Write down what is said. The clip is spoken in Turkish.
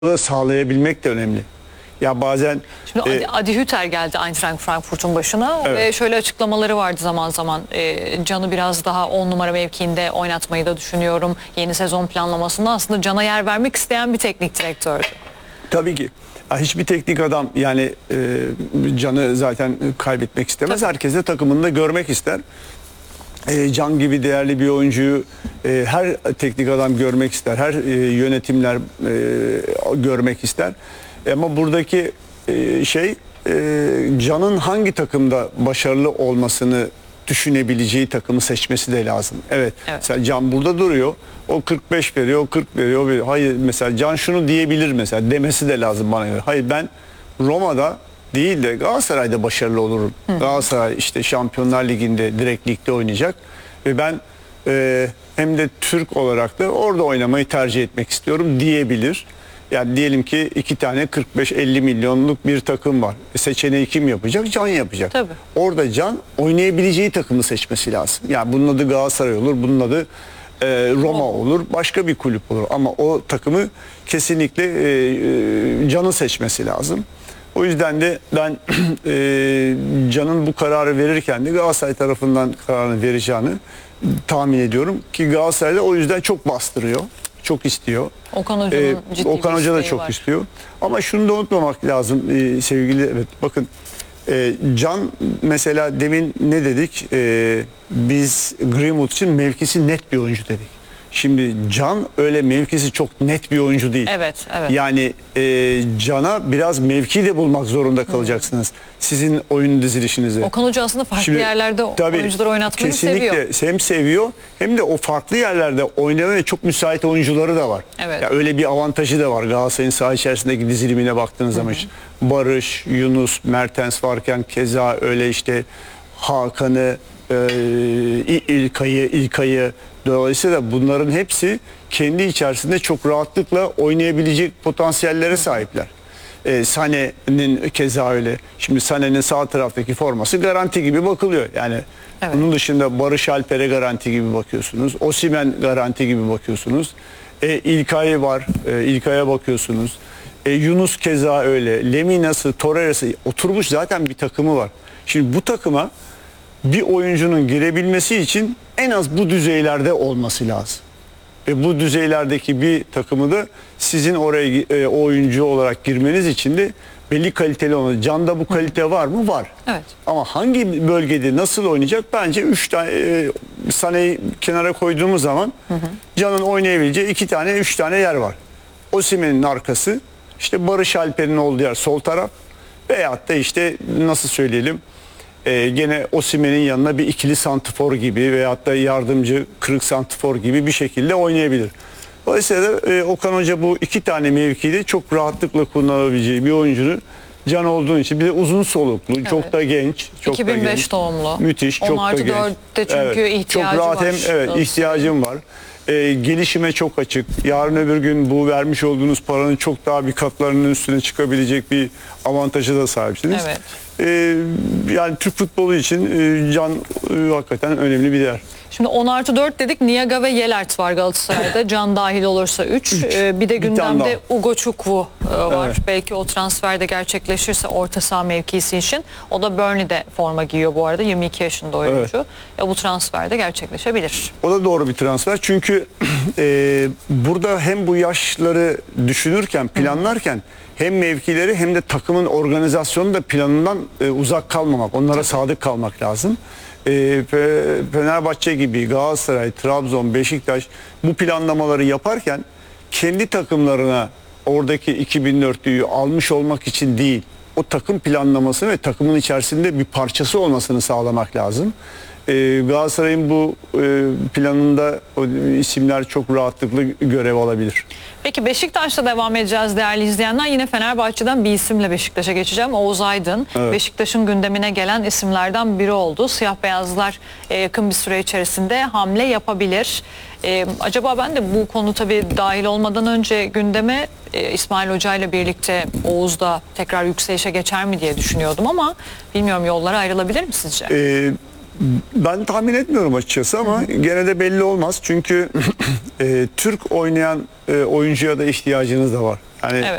sağlayabilmek de önemli. Ya bazen Şimdi Adi Hütter geldi Eintracht Frankfurt'un başına ve şöyle açıklamaları vardı zaman zaman. Can'ı biraz daha 10 numara mevkiinde oynatmayı da düşünüyorum. Yeni sezon planlamasında aslında Can'a yer vermek isteyen bir teknik direktördü. tabii ki hiçbir teknik adam yani Can'ı zaten kaybetmek istemez. Tabii. Herkes de takımında görmek ister. Can gibi değerli bir oyuncuyu her teknik adam görmek ister. Her yönetimler görmek ister. Ama buradaki Can'ın hangi takımda başarılı olmasını düşünebileceği takımı seçmesi de lazım. Evet. Mesela Can burada duruyor. O 45 veriyor, o 40 veriyor. Hayır, mesela Can şunu diyebilir mesela, demesi de lazım bana göre. Hayır, ben Roma'da değil de Galatasaray'da başarılı olurum. Galatasaray işte Şampiyonlar Ligi'nde, direkt ligde oynayacak. Ve ben hem de Türk olarak da orada oynamayı tercih etmek istiyorum diyebilir. Yani diyelim ki 2 tane 45-50 milyonluk bir takım var. Seçeneği kim yapacak? Can yapacak. Tabii. Orada Can oynayabileceği takımı seçmesi lazım. Yani bunun adı Galatasaray olur, bunun adı Roma olur, başka bir kulüp olur. Ama o takımı kesinlikle Can'ın seçmesi lazım. O yüzden de ben Can'ın bu kararı verirken de Galatasaray tarafından kararını vereceğini tahmin ediyorum. Ki Galatasaray'da o yüzden çok bastırıyor. Çok istiyor. Okan Hoca'nın ciddi Okan bir Hoca da isteği çok var. istiyor. Ama şunu da unutmamak lazım sevgili. Evet, bakın Can mesela demin ne dedik? Biz Greenwood için mevkisi net bir oyuncu dedik. Şimdi Can öyle mevkisi çok net bir oyuncu değil. Evet, evet. Yani Can'a biraz mevki de bulmak zorunda kalacaksınız. Sizin oyun dizilişinizde. Okan Hoca aslında farklı yerlerde oyuncuları oynatmayı seviyor. Kesinlikle hem seviyor hem de o farklı yerlerde oynamaya çok müsait oyuncuları da var. Evet. Ya öyle bir avantajı da var Galatasaray'ın saha içerisindeki dizilimine baktığınız zaman. Barış, Yunus, Mertens varken keza öyle işte Hakan'ı, İlkay'ı, dolayısıyla bunların hepsi kendi içerisinde çok rahatlıkla oynayabilecek potansiyellere sahipler. Sané'nin keza öyle. Şimdi Sané'nin sağ taraftaki forması garanti gibi bakılıyor. Yani bunun dışında Barış Alper'e garanti gibi bakıyorsunuz. Osimhen garanti gibi bakıyorsunuz. İlkay var. İlkay'a bakıyorsunuz. Yunus keza öyle. Lemina'sı, Torreira'sı oturmuş zaten bir takımı var. Şimdi bu takıma bir oyuncunun girebilmesi için en az bu düzeylerde olması lazım. Ve bu düzeylerdeki bir takımı da sizin oraya o oyuncu olarak girmeniz için de belli kaliteli olmalı. Can'da bu kalite var mı? Var. Evet. Ama hangi bölgede nasıl oynayacak? Bence 3 tane Sané'yi kenara koyduğumuz zaman Can'ın oynayabileceği 2 tane 3 tane yer var. Osimhen'in arkası, işte Barış Alper'in olduğu yer sol taraf veyahut da işte nasıl söyleyelim, gene Osimhen'in yanına bir ikili santrfor gibi veyahut da yardımcı kırık santrfor gibi bir şekilde oynayabilir. Dolayısıyla Okan Hoca bu 2 tane mevkide çok rahatlıkla kullanabileceği bir oyuncunun Can olduğu için, bir de uzun soluklu, çok da genç, çok 2005 da genç, doğumlu. müthiş, çok da genç. 10+4'te çünkü ihtiyacı çok rahat var. ihtiyacım var. Gelişime çok açık. Yarın öbür gün bu vermiş olduğunuz paranın çok daha bir katlarının üstüne çıkabilecek bir avantaja da sahipsiniz. Evet. Yani Türk futbolu için Can hakikaten önemli bir değer. Şimdi 10+4 dedik. Niaga ve Yelert var Galatasaray'da. Can dahil olursa 3. Bir de gündemde Ugo Chukwu var. Evet. Belki o transfer de gerçekleşirse orta saha mevkisi için. O da Burnley'de forma giyiyor bu arada. 22 yaşında oyuncu. Bu transfer de gerçekleşebilir. O da doğru bir transfer. Çünkü burada hem bu yaşları düşünürken, planlarken hem mevkileri hem de takımın organizasyonu da planından uzak kalmamak, onlara sadık kalmak lazım. Fenerbahçe gibi, Galatasaray, Trabzon, Beşiktaş bu planlamaları yaparken kendi takımlarına oradaki 2004'lüyü almış olmak için değil, o takım planlamasını ve takımın içerisinde bir parçası olmasını sağlamak lazım. Galatasaray'ın bu planında o isimler çok rahatlıkla görev alabilir. Peki Beşiktaş'ta devam edeceğiz değerli izleyenler. Yine Fenerbahçe'den bir isimle Beşiktaş'a geçeceğim. Oğuz Aydın. Evet. Beşiktaş'ın gündemine gelen isimlerden biri oldu. Siyah beyazlar yakın bir süre içerisinde hamle yapabilir. Acaba ben de bu konu tabii dahil olmadan önce gündeme İsmail Hoca ile birlikte Oğuz da tekrar yükselişe geçer mi diye düşünüyordum ama bilmiyorum, yollara ayrılabilir mi sizce? Ben tahmin etmiyorum açıkçası ama gene de belli olmaz. Çünkü Türk oynayan oyuncuya da ihtiyacınız da var. Yani Evet.